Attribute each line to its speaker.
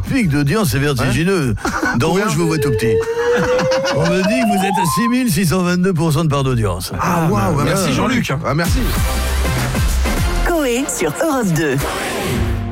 Speaker 1: pic d'audience, c'est vertigineux. D'en haut, je vous vois tout petit. On me dit que vous êtes à 6622% de part d'audience.
Speaker 2: Ah, waouh,
Speaker 3: Merci Jean-Luc.
Speaker 2: Ah, merci.
Speaker 4: Coé sur Europe 2.